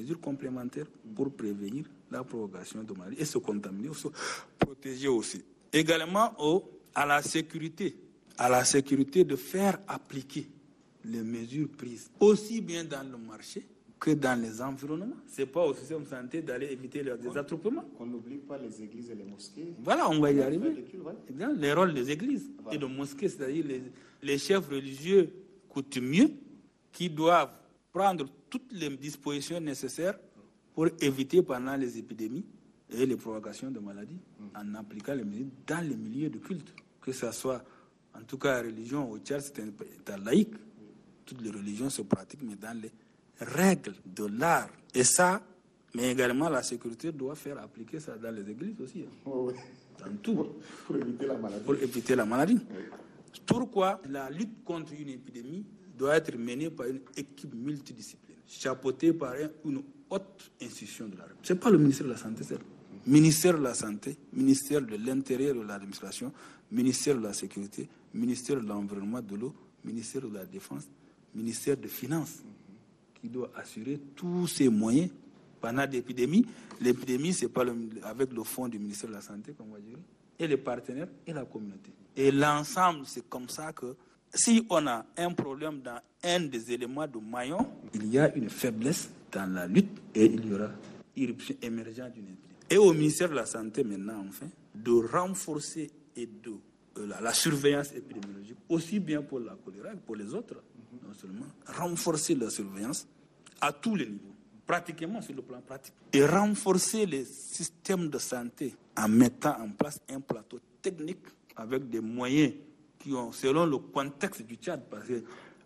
mesures complémentaires pour prévenir la propagation de maladies et se contaminer, se protéger aussi. Également à la sécurité de faire appliquer les mesures prises, aussi bien dans le marché que dans les environnements. Ce n'est pas au système de santé d'aller éviter des attroupements. Qu'on n'oublie pas les églises et les mosquées. Voilà, on va y arriver. Les rôles des églises et de mosquées, c'est-à-dire les chefs religieux coutumiers qui doivent prendre toutes les dispositions nécessaires pour éviter pendant les épidémies et les propagations de maladies en appliquant les mesures dans les milieux de culte. Que ce soit, en tout cas, la religion au Tchad, c'est un État laïque. Toutes les religions se pratiquent, mais dans les règles de l'art. Et ça, mais également la sécurité doit faire appliquer ça dans les églises aussi. Oui. Dans tout. Pour éviter la maladie. Pour éviter la maladie. Oui. Pourquoi la lutte contre une épidémie doit être menée par une équipe multidisciplinaire, chapeautée par une haute institution de la République. Ce n'est pas le ministère de la Santé, c'est le ministère de la Santé, ministère de l'Intérieur et de l'Administration, ministère de la Sécurité, ministère de l'Environnement, de l'eau, ministère de la Défense, ministère des Finances, qui doit assurer tous ces moyens pendant l'épidémie. L'épidémie, c'est pas avec le fonds du ministère de la Santé, comme on va dire, et les partenaires et la communauté. Et l'ensemble, c'est comme ça que si on a un problème dans un des éléments de maillon, il y a une faiblesse dans la lutte et il y aura irruption émergente d'une épidémie. Et au ministère de la Santé, maintenant, enfin, de renforcer et de la surveillance épidémiologique, aussi bien pour la choléra que pour les autres, non seulement renforcer la surveillance à tous les niveaux, pratiquement sur le plan pratique, et renforcer les systèmes de santé en mettant en place un plateau technique avec des moyens qui ont, selon le contexte du Tchad, parce que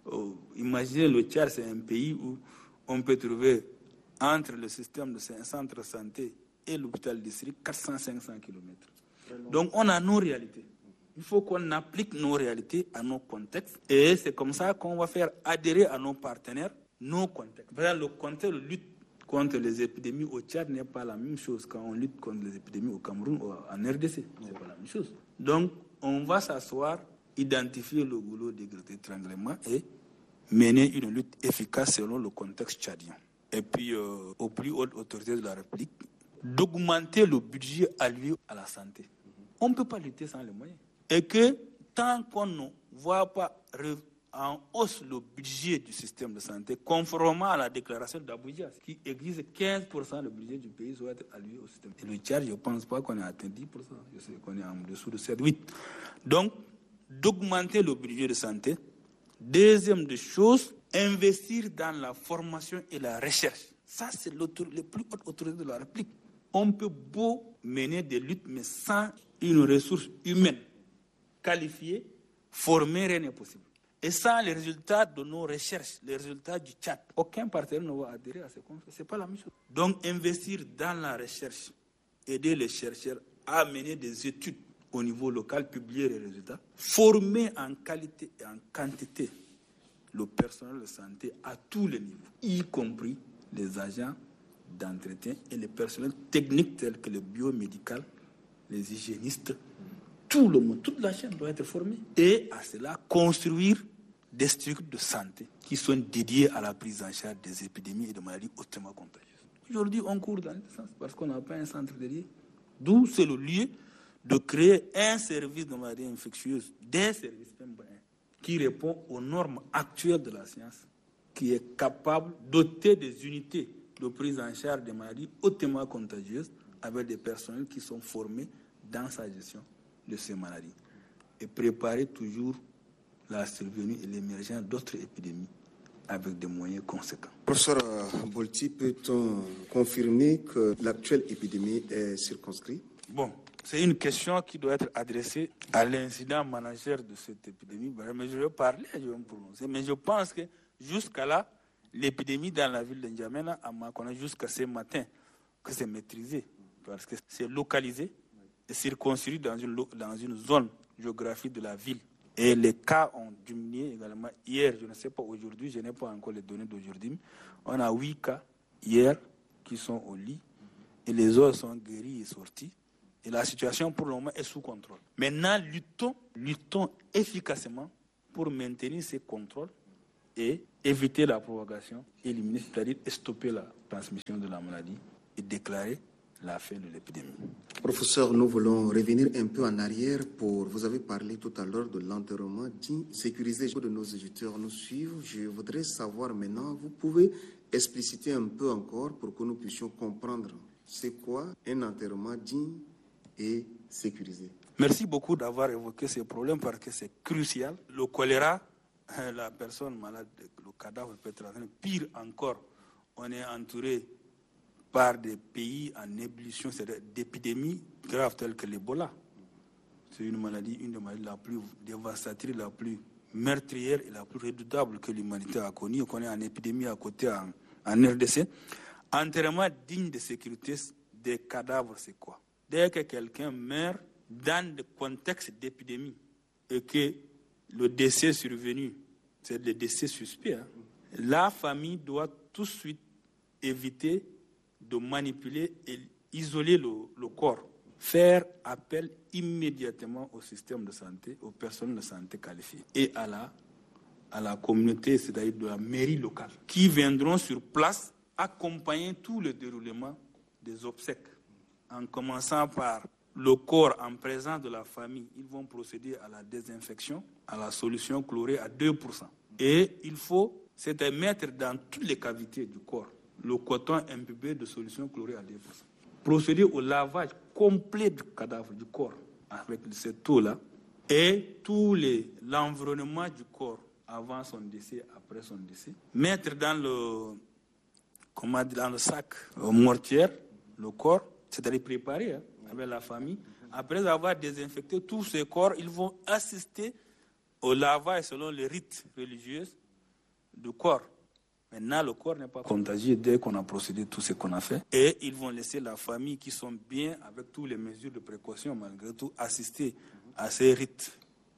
imaginez le Tchad, c'est un pays où on peut trouver entre le système de centre de santé et l'hôpital district 400-500 km. Donc on a nos réalités. Il faut qu'on applique nos réalités à nos contextes et c'est comme ça qu'on va faire adhérer à nos partenaires nos contextes. Le contexte de lutte contre les épidémies au Tchad n'est pas la même chose quand on lutte contre les épidémies au Cameroun ou en RDC. C'est pas la même chose. Donc on va s'asseoir, identifier le goulot d'étranglement et mener une lutte efficace selon le contexte tchadien. Et puis aux plus hautes autorités de la République, d'augmenter le budget alloué à la santé. On ne peut pas lutter sans les moyens. Et que tant qu'on ne voit pas en hausse le budget du système de santé, conformément à la déclaration d'Abuja, qui exige 15% du budget du pays doit être alloué au système. Et le Tchad, je ne pense pas qu'on ait atteint 10%. Je sais qu'on est en dessous de 7-8%. Donc, d'augmenter le budget de santé. Deuxième des choses, investir dans la formation et la recherche. Ça, c'est les plus hautes autorités de la République. On peut beau mener des luttes, mais sans une ressource humaine qualifiée, formée, rien n'est possible. Et sans les résultats de nos recherches, les résultats du Tchad, aucun partenaire ne va adhérer à ces conférences. Ce n'est pas la même chose. Donc, investir dans la recherche, aider les chercheurs à mener des études au niveau local, publier les résultats, former en qualité et en quantité le personnel de santé à tous les niveaux, y compris les agents d'entretien et les personnels techniques tels que le biomédical, les hygiénistes, tout le monde, toute la chaîne doit être formée. Et à cela, construire des structures de santé qui sont dédiées à la prise en charge des épidémies et de maladies hautement contagieuses. Aujourd'hui, on court dans ce sens parce qu'on n'a pas un centre dédié. D'où c'est le lieu de créer un service de maladies infectieuses, des services qui répond aux normes actuelles de la science, qui est capable de doter des unités de prise en charge des maladies hautement contagieuses avec des personnels qui sont formés dans sa gestion de ces maladies et préparer toujours la survenue et l'émergence d'autres épidémies avec des moyens conséquents. Professeur Bolti, peut-on confirmer que l'actuelle épidémie est circonscrite? Bon, c'est une question qui doit être adressée à l'incident manager de cette épidémie. Mais je vais parler, je vais me prononcer. Mais je pense que jusqu'à là, l'épidémie dans la ville de N'Djamena, à ma connaissance, jusqu'à ce matin, que c'est maîtrisé. Parce que c'est localisé et circonscrit dans une zone géographique de la ville. Et les cas ont diminué également. Hier, je ne sais pas aujourd'hui, je n'ai pas encore les données d'aujourd'hui, on a 8 cas hier qui sont au lit et les autres sont guéris et sortis. Et la situation pour le moment est sous contrôle. Maintenant, luttons efficacement pour maintenir ces contrôles et éviter la propagation, éliminer, c'est-à-dire stopper la transmission de la maladie et déclarer la fin de l'épidémie. Professeur, nous voulons revenir un peu en arrière vous avez parlé tout à l'heure de l'enterrement digne, sécurisé. De nos éditeurs nous suivent. Je voudrais savoir maintenant, vous pouvez expliciter un peu encore pour que nous puissions comprendre c'est quoi un enterrement digne et sécurisé. Merci beaucoup d'avoir évoqué ce problème parce que c'est crucial. Le choléra, la personne malade, le cadavre peut être pire encore. On est entouré par des pays en ébullition, c'est-à-dire d'épidémies graves telles que l'Ebola. C'est une des maladies la plus dévastatrice, la plus meurtrière et la plus redoutable que l'humanité a connue. On connaît en épidémie à côté en RDC. Enterrement digne de sécurité des cadavres, c'est quoi? Dès que quelqu'un meurt dans le contexte d'épidémie et que le décès est survenu, c'est le décès suspect, la famille doit tout de suite éviter de manipuler et isoler le corps. Faire appel immédiatement au système de santé, aux personnes de santé qualifiées et à la communauté, c'est-à-dire de la mairie locale, qui viendront sur place accompagner tout le déroulement des obsèques, en commençant par le corps en présence de la famille. Ils vont procéder à la désinfection, à la solution chlorée à 2%. Et il faut mettre dans toutes les cavités du corps le coton imbibé de solution chlorée à 2%. Procéder au lavage complet du cadavre, du corps, avec cette eau-là, et l'environnement du corps avant son décès, après son décès. Mettre dans le sac mortière le corps, c'est-à-dire préparer avec la famille. Après avoir désinfecté tous ces corps, ils vont assister au lavage selon les rites religieux du corps. Maintenant, le corps n'est pas contagieux dès qu'on a procédé tout ce qu'on a fait. Et ils vont laisser la famille qui sont bien, avec toutes les mesures de précaution, malgré tout, assister à ces rites,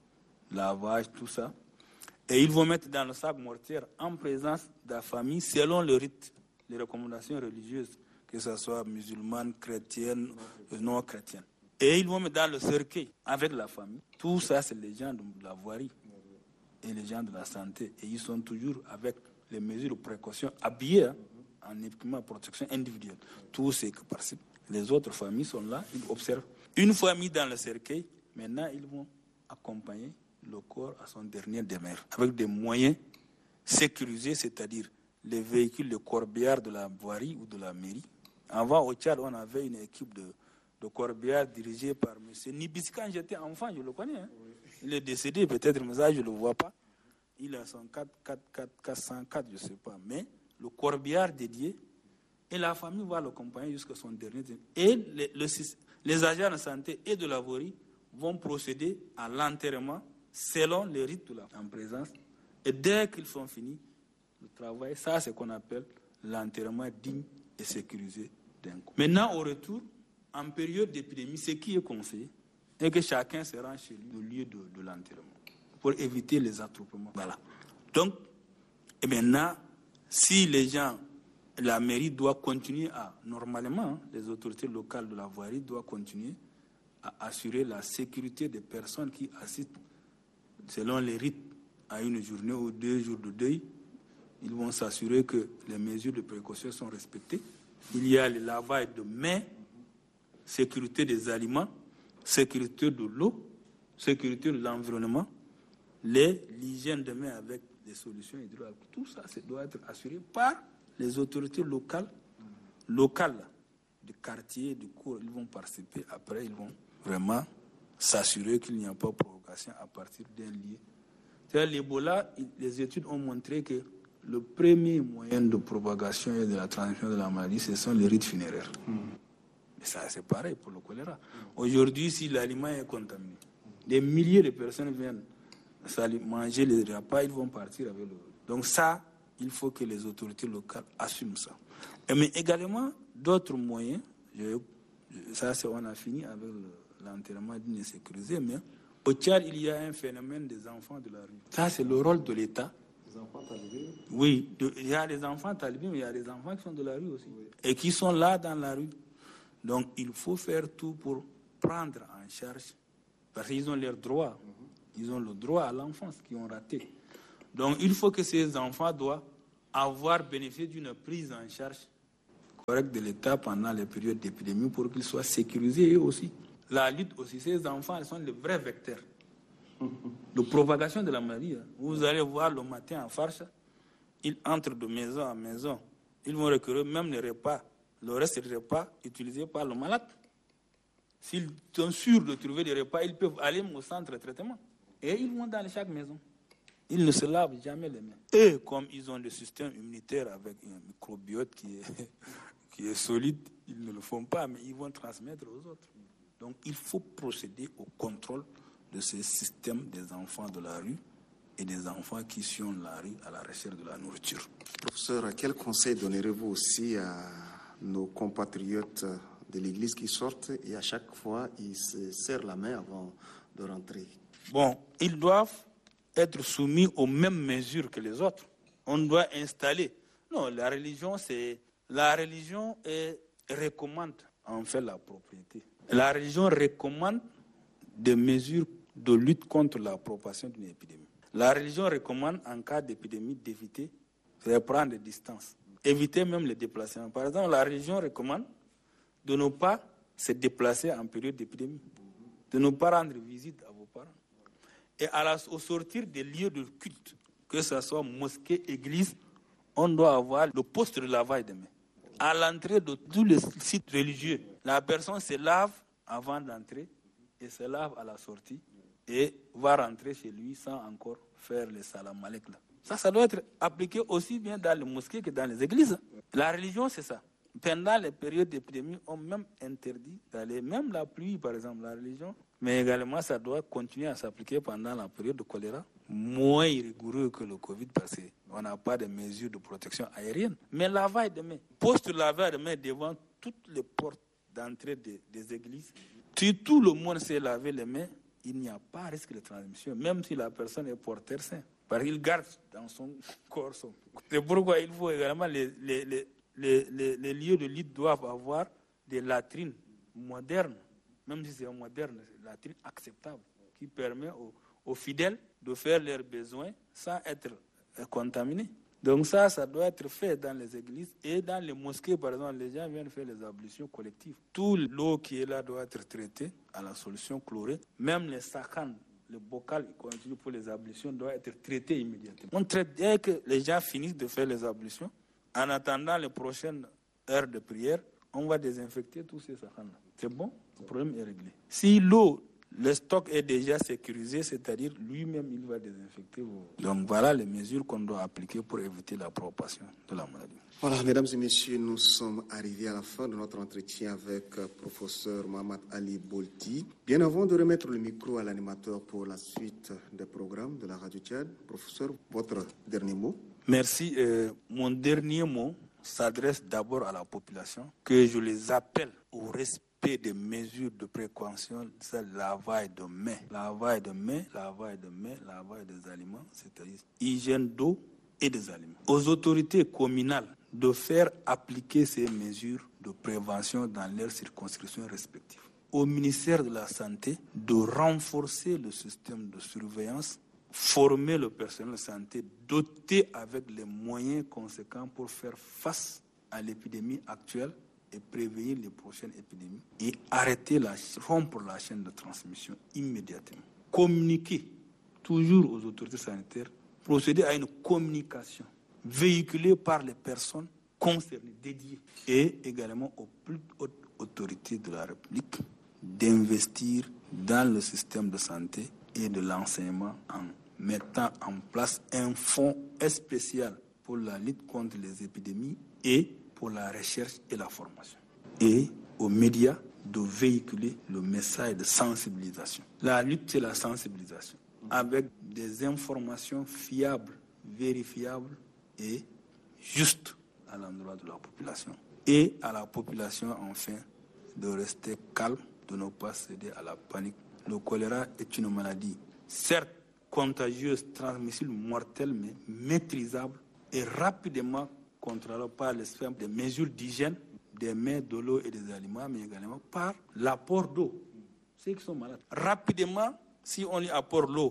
lavage, tout ça. Et ils vont mettre dans le sac mortière en présence de la famille, selon le rite, les recommandations religieuses, que ce soit musulmane, chrétienne, non chrétienne. Et ils vont mettre dans le cercueil avec la famille. Tout ça, c'est les gens de la voirie et les gens de la santé. Et ils sont toujours avec les mesures de précaution, habillés en équipement de protection individuelle. Tout ce que participe. Les autres familles sont là, ils observent. Une fois mis dans le cercueil, maintenant ils vont accompagner le corps à son dernier demeure, avec des moyens sécurisés, c'est-à-dire les véhicules de corbillard de la voirie ou de la mairie. Avant, au Tchad, on avait une équipe de corbillard dirigée par M. Nibis. Quand j'étais enfant, je le connais. Il est décédé, peut-être, mais ça, je ne le vois pas. Il a son 404, je ne sais pas. Mais le corbillard dédié, et la famille va l'accompagner jusqu'à son dernier demeure. Et les agents de santé et de la voirie vont procéder à l'enterrement selon les rites en présence. Et dès qu'ils sont finis, le travail, ça c'est ce qu'on appelle l'enterrement digne et sécurisé d'un coup. Maintenant, au retour, en période d'épidémie, ce qui est conseillé est que chacun se rend chez lui au lieu de l'enterrement pour éviter les attroupements. Voilà. Donc, et maintenant, si les gens, la mairie doit continuer normalement, les autorités locales de la voirie doivent continuer à assurer la sécurité des personnes qui assistent selon les rites à une journée ou 2 jours de deuil. Ils vont s'assurer que les mesures de précaution sont respectées. Il y a le lavage de mains, sécurité des aliments, sécurité de l'eau, sécurité de l'environnement, l'hygiène de mains avec des solutions hydroalcooliques. Tout ça doit être assuré par les autorités locales du quartier, du cours. Ils vont participer. Après, ils vont vraiment s'assurer qu'il n'y a pas de provocation à partir d'un lieu. C'est-à-dire l'Ebola, les études ont montré que le premier moyen de propagation et de la transmission de la maladie, ce sont les rites funéraires. Et ça, c'est pareil pour le choléra. Aujourd'hui, si l'aliment est contaminé, des milliers de personnes viennent manger les repas, ils vont partir avec le... Donc ça, il faut que les autorités locales assument ça. Mais également, d'autres moyens, on a fini avec l'enterrement digne et sécurisé, mais au Tchad, il y a un phénomène des enfants de la rue. Ça, c'est le rôle de l'État. Les enfants talibés? Oui, il y a des enfants talibés, mais il y a des enfants qui sont de la rue aussi. Oui. Et qui sont là dans la rue. Donc, il faut faire tout pour prendre en charge, parce qu'ils ont leurs droits. Ils ont le droit à l'enfance qu'ils ont raté. Donc il faut que ces enfants doivent avoir bénéficié d'une prise en charge correcte de l'État pendant les périodes d'épidémie pour qu'ils soient sécurisés eux aussi. La lutte aussi, ces enfants, ils sont les vrais vecteurs de propagation de la maladie. Vous allez voir le matin en Farsha, ils entrent de maison en maison. Ils vont recueillir même les repas, le reste des repas utilisés par le malade. S'ils sont sûrs de trouver des repas, ils peuvent aller au centre de traitement. Et ils vont dans chaque maison. Ils ne se lavent jamais les mains. Et comme ils ont le système immunitaire avec un microbiote qui est solide, ils ne le font pas, mais ils vont transmettre aux autres. Donc il faut procéder au contrôle de ce système des enfants de la rue et des enfants qui sillonnent la rue à la recherche de la nourriture. Professeur, quel conseil donnerez-vous aussi à nos compatriotes de l'église qui sortent et à chaque fois ils se serrent la main avant de rentrer? Bon, ils doivent être soumis aux mêmes mesures que les autres. On doit installer. Non, la religion recommande en fait la propriété. La religion recommande des mesures de lutte contre la propagation d'une épidémie. La religion recommande en cas d'épidémie d'éviter de prendre des distances, éviter même les déplacements. Par exemple, la religion recommande de ne pas se déplacer en période d'épidémie, de ne pas rendre visite à vos parents. Et au sortir des lieux de culte, que ce soit mosquée, église, on doit avoir le poste de lavage des mains. À l'entrée de tous les sites religieux, la personne se lave avant d'entrer et se lave à la sortie et va rentrer chez lui sans encore faire le salam alek. Ça doit être appliqué aussi bien dans les mosquées que dans les églises. La religion, c'est ça. Pendant les périodes d'épidémie, on même interdit d'aller, même la pluie par exemple, la religion, mais également ça doit continuer à s'appliquer pendant la période de choléra, moins rigoureux que le Covid parce qu'on n'a pas de mesures de protection aérienne. Mais lavage de mains, poste lavage de mains devant toutes les portes d'entrée des églises. Si tout le monde s'est lavé les mains, il n'y a pas risque de transmission, même si la personne est porteur sain. Parce qu'il garde dans son corps. C'est pourquoi il faut également les lieux de lutte doivent avoir des latrines modernes, même si c'est moderne, c'est une latrine acceptable, qui permet aux fidèles de faire leurs besoins sans être contaminés. Donc ça doit être fait dans les églises et dans les mosquées, par exemple, les gens viennent faire les ablutions collectives. Toute l'eau qui est là doit être traitée à la solution chlorée. Même les sakhan, le bocal continu pour les ablutions doit être traité immédiatement. On traite dès que les gens finissent de faire les ablutions. En attendant les prochaines heures de prière, on va désinfecter tous ces sakhans-là. C'est bon, le problème est réglé. Si le stock est déjà sécurisé, c'est-à-dire lui-même, il va désinfecter. Donc voilà les mesures qu'on doit appliquer pour éviter la propagation de la maladie. Voilà, mesdames et messieurs, nous sommes arrivés à la fin de notre entretien avec professeur Mohamed Ali Bolti. Bien avant de remettre le micro à l'animateur pour la suite des programmes de la Radio Tchad, professeur, votre dernier mot? Merci. Mon dernier mot s'adresse d'abord à la population, que je les appelle au respect des mesures de précaution, c'est lavage de mains. Lavage de mains, lavage de mains, lavage des aliments, c'est-à-dire hygiène d'eau et des aliments. Aux autorités communales de faire appliquer ces mesures de prévention dans leurs circonscriptions respectives. Au ministère de la Santé de renforcer le système de surveillance, former le personnel de santé, doté avec les moyens conséquents pour faire face à l'épidémie actuelle et prévenir les prochaines épidémies et rompre la chaîne de transmission immédiatement. Communiquer toujours aux autorités sanitaires, procéder à une communication véhiculée par les personnes concernées, dédiées, et également aux plus hautes autorités de la République d'investir dans le système de santé et de l'enseignement en mettant en place un fonds spécial pour la lutte contre les épidémies et pour la recherche et la formation. Et aux médias de véhiculer le message de sensibilisation. La lutte, c'est la sensibilisation, avec des informations fiables, vérifiables et justes à l'endroit de la population. Et à la population, enfin, de rester calme, de ne pas céder à la panique. Le choléra est une maladie, certes contagieuse, transmissible, mortelle, mais maîtrisable et rapidement contrôlable par l'esprit des mesures d'hygiène, des mains, de l'eau et des aliments, mais également par l'apport d'eau. Ceux qui sont malades. Rapidement, si on y apporte l'eau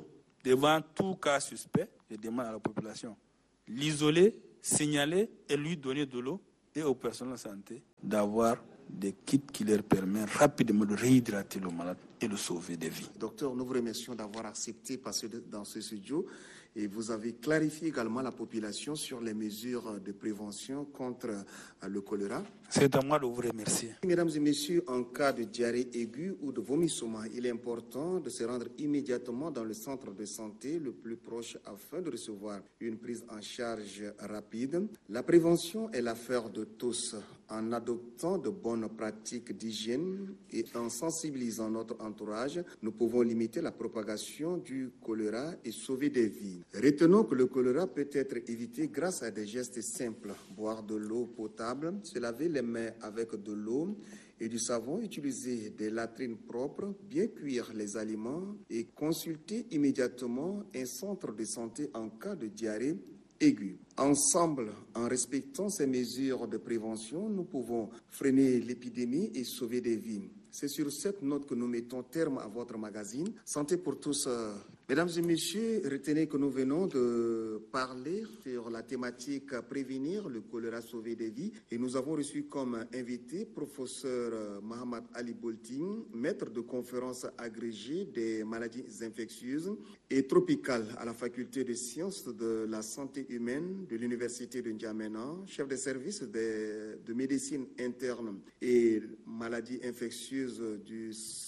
Devant tout cas suspect, je demande à la population l'isoler, signaler et lui donner de l'eau, et aux personnels de santé d'avoir des kits qui leur permettent rapidement de réhydrater le malade et de sauver des vies. Docteur, nous vous remercions d'avoir accepté passer dans ce studio et vous avez clarifié également la population sur les mesures de prévention contre le choléra. C'est à moi de vous remercier. Mesdames et messieurs, en cas de diarrhée aiguë ou de vomissement, il est important de se rendre immédiatement dans le centre de santé le plus proche afin de recevoir une prise en charge rapide. La prévention est l'affaire de tous. En adoptant de bonnes pratiques d'hygiène et en sensibilisant notre entourage, nous pouvons limiter la propagation du choléra et sauver des vies. Retenons que le choléra peut être évité grâce à des gestes simples. Boire de l'eau potable, se laver les mains avec de l'eau et du savon, utiliser des latrines propres, bien cuire les aliments et consulter immédiatement un centre de santé en cas de diarrhée aiguë. Ensemble, en respectant ces mesures de prévention, nous pouvons freiner l'épidémie et sauver des vies. C'est sur cette note que nous mettons terme à votre magazine Santé pour tous. Mesdames et messieurs, retenez que nous venons de parler sur la thématique prévenir le choléra, sauver des vies. Et nous avons reçu comme invité professeur Mohamed Ali Bolting, maître de conférence agrégé des maladies infectieuses et tropicales à la faculté de sciences de la santé humaine de l'université de N'Djamena, chef de service de médecine interne et maladies infectieuses du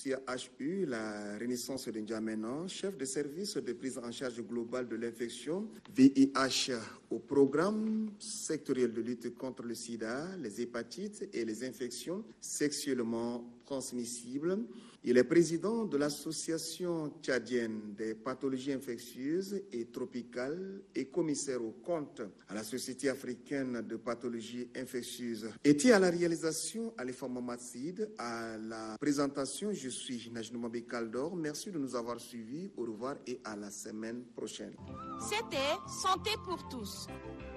CHU, la Renaissance de N'Djamena, chef de service de prise en charge globale de l'infection VIH au programme sectoriel de lutte contre le sida, les hépatites et les infections sexuellement transmissibles. Il est président de l'association tchadienne des pathologies infectieuses et tropicales et commissaire aux comptes à la Société africaine de pathologies infectieuses. Était à la réalisation Alifa Mamadsid, à la présentation, je suis Najnou Mabé Kaldor. Merci de nous avoir suivis. Au revoir et à la semaine prochaine. C'était Santé pour tous.